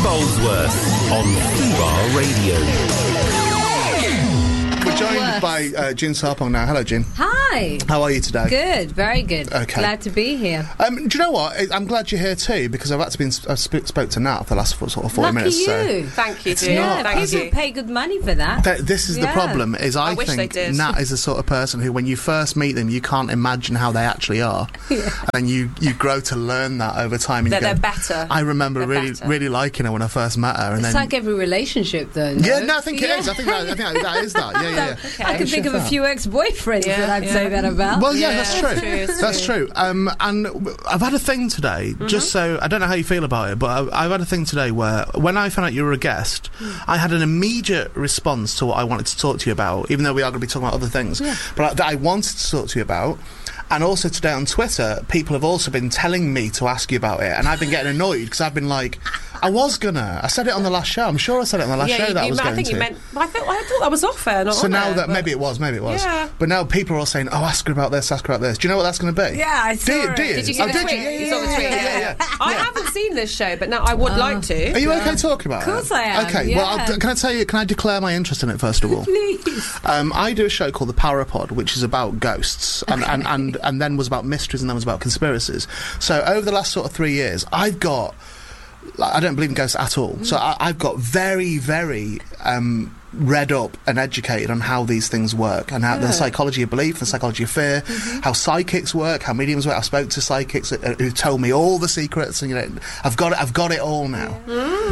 Molesworth on Fubar Radio. We're joined by Jin Sarpong now. Hello, Jin. Hi. How are you today? Good, very good. Okay. Glad to be here. Do you know what? I'm glad you're here too, because I've actually spoke to Nat for the last sort of 40 Lucky minutes. you. So Thank you, Jin. Yeah, Thank people you. pay good money for that. this is the problem. Is I wish they think did. Nat is the sort of person who, when you first meet them, you can't imagine how they actually are, and you grow to learn that over time. And They're better. I remember They're better. really liking her when I first met her, and It's then like every relationship, though. yeah, no, I think it is. I think that is that. Yeah. Okay. I can think of a few ex-boyfriends that I'd say that about. Well, yeah, Yeah, that's that's true. true, it's That's true. And I've had a thing today, just so I don't know how you feel about it, but I've had a thing today where when I found out you were a guest, I had an immediate response to what I wanted to talk to you about, even though we are going to be talking about other things. But that I wanted to talk to you about. And also today on Twitter, people have also been telling me to ask you about it, and I've been getting annoyed because I've been like, I said it on the last show. I'm sure I said it on the last show that I was going to. I think you meant. I thought that was off air, not So on now air, that but- maybe it was. Yeah. But now people are all saying, "Oh, ask her about this, ask her about this." Do you know what that's going to be? Yeah, I saw it. Do you? Did you get the tweet? Yeah, You saw the tweet? yeah. I haven't seen this show, but now I would like to. Are you okay talking about it? Of course I am, Okay, well, yeah. can I declare my interest in it first of all? Please. I do a show called The Parapod, which is about ghosts, and then was about mysteries, and then was about conspiracies. So over the last sort of 3 years, I don't believe in ghosts at all. So I've got very, very read up and educated on how these things work, and how the psychology of belief, the psychology of fear, how psychics work, how mediums work. I spoke to psychics who told me all the secrets, and I've got it all now.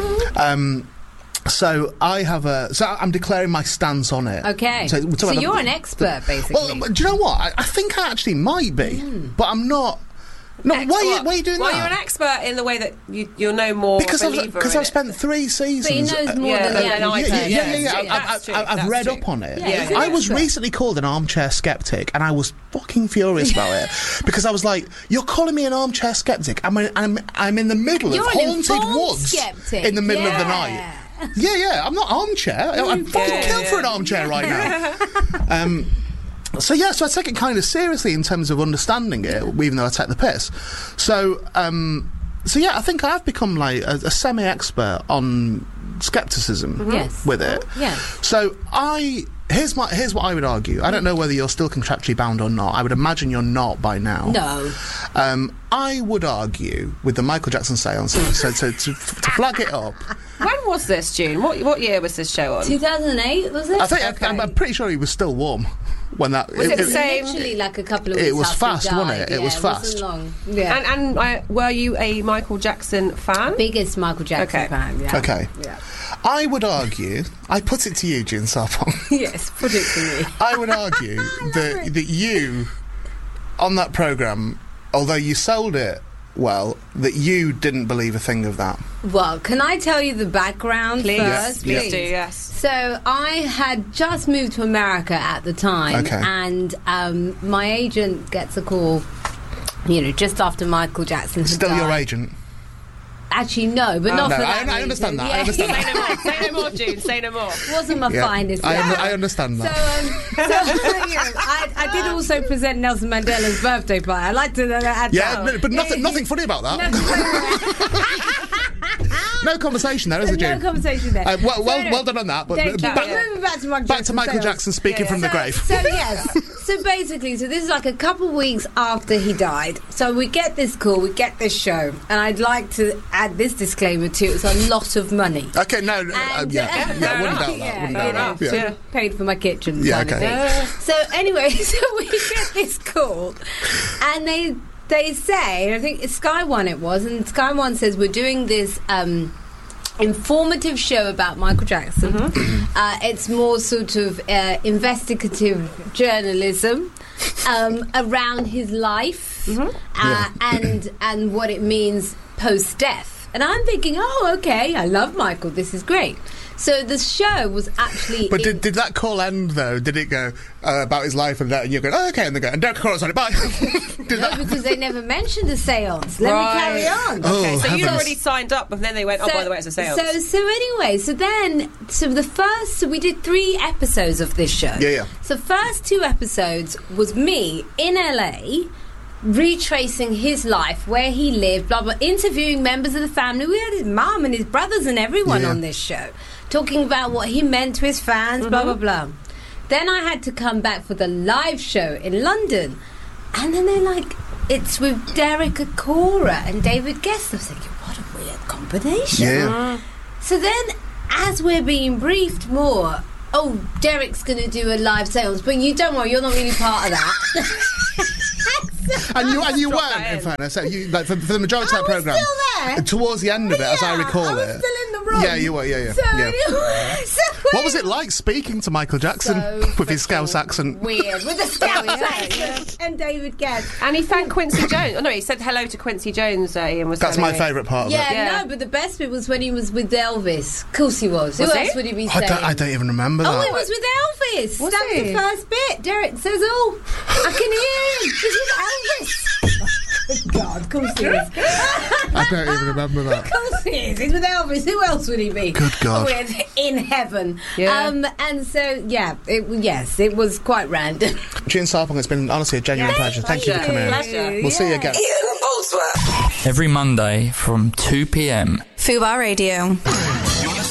So I have I'm declaring my stance on it. Okay. So, So you're an expert, basically. Well, do you know what? I think I actually might be, but I'm not. No, why are you doing Well, that? you're an expert in the way that you'll know more. Because I've spent 3 seasons. But he knows more than Yeah, the I average do. person. Yeah. That's true, I've that's read true. up on it. Yeah, he's an I was expert. recently called an armchair skeptic, and I was fucking furious about it because I was like, "You're calling me an armchair skeptic? I'm in the middle You're of an haunted informed woods skeptic. in the middle of the Yeah. night." Yeah. I'm not armchair. I'd fucking kill for an armchair right now. So I take it kind of seriously in terms of understanding it, even though I take the piss. So I think I've become like a semi-expert on skepticism Yes. with it. Yes. So here's what I would argue. I don't know whether you're still contractually bound or not. I would imagine you're not by now. No. I would argue with the Michael Jackson seance. So to flag it up. When was this, June? What year was this show on? 2008, was it? I think I'm pretty sure he was still warm when that. Was it the same? Literally like a couple of weeks It was after fast, he died. wasn't it? It was fast. Wasn't long. Yeah. And were you a Michael Jackson fan? Biggest Michael Jackson Okay. fan, yeah. Okay. Yeah. I would argue. I put it to you, Jin Sarpong. Yes, put it to me. I would argue that you, on that programme, although you sold it well, that you didn't believe a thing of that. Well, can I tell you the background first? Please do, yes. So I had just moved to America at the time, Okay. and my agent gets a call, just after Michael Jackson had Still died. your agent. Actually, no, but not No, for that I reason. understand that. Yeah. I understand Say that. no more. Say no more, June. Say no more. Wasn't my Yeah. finest. I understand that. I did also present Nelson Mandela's birthday party. I like to add Yeah, that. but nothing funny about that. No conversation there, is it, No June? conversation there. Well done on that. But Thank you. back Moving back to Michael to Jackson. Michael Jackson speaking from the grave. So yes. So basically, this is like a couple of weeks after he died. So we get this call, we get this show, and I'd like to add this disclaimer too. It's a lot of money. Okay, no, And, I wouldn't doubt that. yeah, Wouldn't doubt that. Yeah. Paid for my kitchen. Yeah, kind of okay. thing. So anyway, so we get this call, and they say, I think it's Sky One it was, and Sky One says we're doing this informative show about Michael Jackson. It's more sort of investigative journalism around his life and what it means post-death. And I'm thinking, oh, okay, I love Michael, this is great. So the show was actually... But did that call end, though? Did it go about his life and that, and you're going, oh, okay, and they go, and don't call us on it, bye. because they never mentioned a seance. Let me carry on. Okay, so you'd heavens. already signed up, but then they went, by the way, it's a seance. So we did 3 episodes of this show. Yeah. So first 2 episodes was me in LA retracing his life, where he lived, blah blah, interviewing members of the family. We had his mum and his brothers and everyone on this show, talking about what he meant to his fans, blah blah blah. Then I had to come back for the live show in London, and then they're like, it's with Derek Acorah and David Guest. I was thinking, what a weird combination. Yeah. So then, as we're being briefed more, Derek's going to do a live seance, but you don't worry, you're not really part of that. And you weren't, in fairness. So for the majority of that programme, still there. Towards the end of it, as I recall I was it. still in the room. Yeah, you were, yeah. So, yeah. anyway, What was it like speaking to Michael Jackson with his Scouse accent? Weird, with a Scouse accent. And David Guest. And he thanked Quincy Jones. Oh no, he said hello to Quincy Jones. Ian was. That's my favourite part of it. Yeah, no, but the best bit was when he was with Elvis. Of course he was. Who Was else he? would he be saying? I don't even remember that. Oh, it was with Elvis. Was That's he? the first bit. Derek says, I can hear him. He's with Elvis. God, of course he is. I don't even remember that. Of course he is. He's with Elvis. Who else would he be? Good God. With in heaven. Yeah. And so, it was quite random. June Sarpong, it's been honestly a genuine pleasure. Thank you for coming in. Pleasure. We'll see you again. Ian Boldsworth. Every Monday from 2 p.m. Fubar Radio.